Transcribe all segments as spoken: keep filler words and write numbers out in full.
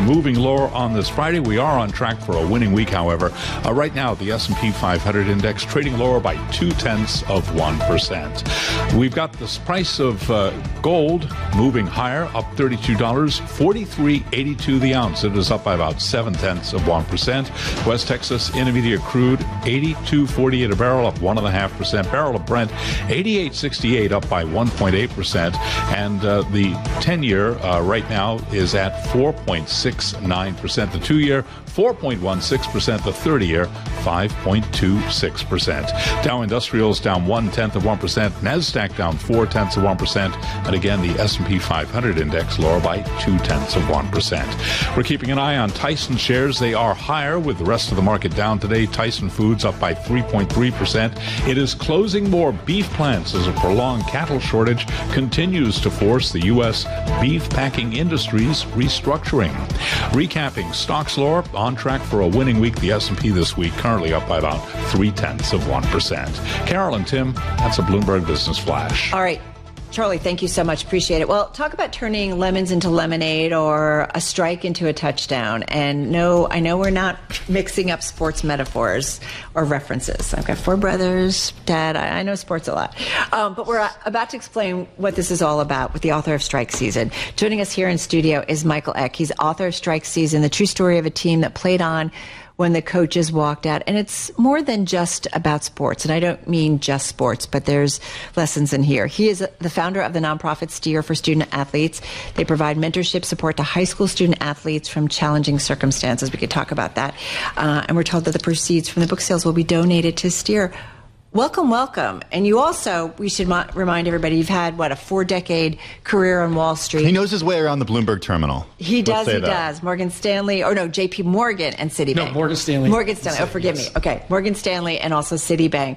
moving lower on this Friday. We are on track for a winning week, however. Uh, right now, the S and P five hundred index trading lower by two-tenths of one percent. We've got the price of uh, gold moving higher, up thirty-two dollars, forty-three eighty-two the ounce. It is up by about seven-tenths of one percent. West Texas Intermediate crude, eighty-two forty-eight a barrel, up one point five percent. Barrel of Brent, eighty-eight sixty-eight, up by one point eight percent. And uh, the ten-year uh, right now is at four point six nine percent. The two-year, four point one six percent. The thirty-year, five point two six percent. Dow Industrials down one-tenth of one percent. NASDAQ down four-tenths of one percent. And again, the S and P five hundred index lower by two-tenths of one percent. We're keeping an eye on Tyson shares. They are higher with the rest of the market down today. Tyson Foods up by three point three percent. It is closing more beef plants as a prolonged cattle shortage continues to force the U S beef packing industry's restructuring. Recapping, stocks lower, on track for a winning week. The S and P this week currently up by about three-tenths of one percent. Carol and Tim, that's a Bloomberg Business Flash. All right. Charlie, thank you so much. Appreciate it. Well, talk about turning lemons into lemonade or a strike into a touchdown. And no, I know we're not mixing up sports metaphors or references. I've got four brothers, Dad. I, I know sports a lot. Um, but we're about to explain what this is all about with the author of Strike Season. Joining us here in studio is Michael Eck. He's author of Strike Season, the true story of a team that played on when the coaches walked out. And it's more than just about sports. And I don't mean just sports, but there's lessons in here. He is the founder of the nonprofit Steer for Student Athletes. They provide mentorship support to high school student athletes from challenging circumstances. We could talk about that. Uh, and we're told that the proceeds from the book sales will be donated to Steer. Welcome, welcome. And you also, we should mo- remind everybody, you've had, what, a four-decade career on Wall Street. He knows his way around the Bloomberg terminal. He does, he that. does. Morgan Stanley, or no, J P Morgan and Citibank. No, Morgan Stanley. Morgan Stanley, oh, forgive yes. me. Okay, Morgan Stanley and also Citibank.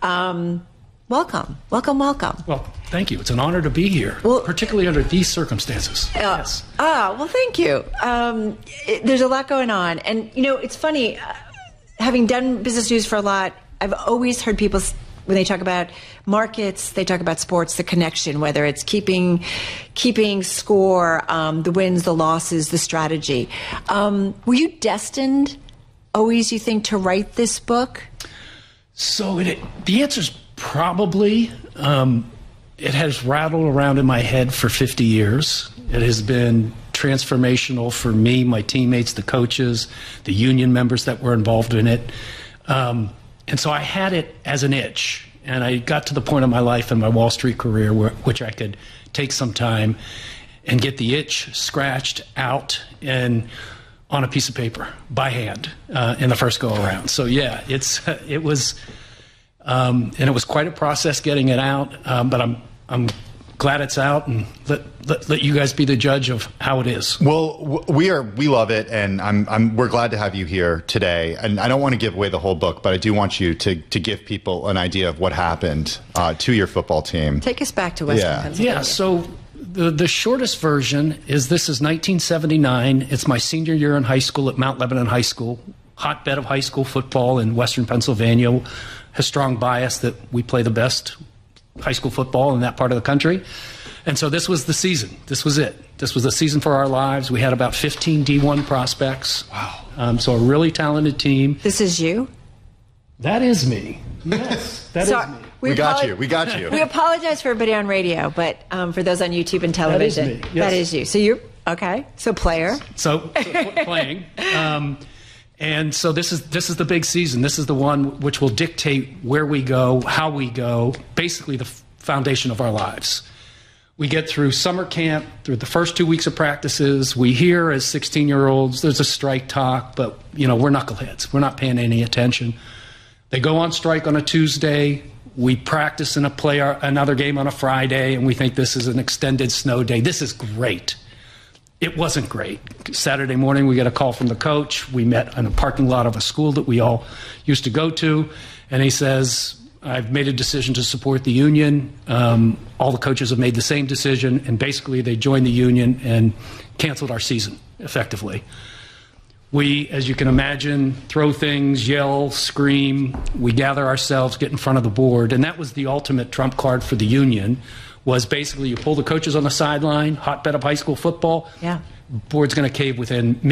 Um, welcome, welcome, welcome. Well, thank you. It's an honor to be here, well, particularly under these circumstances. Uh, yes. Ah, well, thank you. Um, it, there's a lot going on. And, you know, it's funny, uh, having done business news for a lot, I've always heard people, when they talk about markets, they talk about sports, the connection, whether it's keeping keeping score, um, the wins, the losses, the strategy. Um, were you destined, always, you think, to write this book? So it, the answer is probably. Um, it has rattled around in my head for fifty years. It has been transformational for me, my teammates, the coaches, the union members that were involved in it. Um, And so I had it as an itch, and I got to the point in my life in my Wall Street career where, which I could take some time and get the itch scratched out and on a piece of paper by hand uh, in the first go around. So yeah, it's it was um, and it was quite a process getting it out, um, but I'm I'm glad it's out, and let, let let you guys be the judge of how it is. Well, we are we love it, and I'm I'm we're glad to have you here today. And I don't want to give away the whole book, but I do want you to to give people an idea of what happened uh, to your football team. Take us back to Western yeah. Pennsylvania. Yeah. So the the shortest version is this is nineteen seventy-nine. It's my senior year in high school at Mount Lebanon High School, hotbed of high school football in Western Pennsylvania. Has strong bias that we play the best high school football in that part of the country. And so this was the season. This was it. This was the season for our lives. We had about fifteen D one prospects. Wow. Um, so a really talented team. This is you? That is me. Yes, that so, is me. We, we got apolo- you. We got you. We apologize for everybody on radio, but um, for those on YouTube and television, that is me. Yes. That is you. So you're, okay, so player. So, so playing. Um, And so this is this is the big season. This is the one which will dictate where we go, how we go, basically the f- foundation of our lives. We get through summer camp, through the first two weeks of practices. We hear as sixteen-year-olds, there's a strike talk, but, you know, we're knuckleheads. We're not paying any attention. They go on strike on a Tuesday. We practice and play our, another game on a Friday, and we think this is an extended snow day. This is great. It wasn't great. Saturday morning, we get a call from the coach. We met in a parking lot of a school that we all used to go to. And he says, I've made a decision to support the union. Um, all the coaches have made the same decision. And basically, they joined the union and canceled our season, effectively. We, as you can imagine, throw things, yell, scream. We gather ourselves, get in front of the board. And that was the ultimate trump card for the union, was basically you pull the coaches on the sideline, hotbed of high school football. Yeah. Board's going to cave within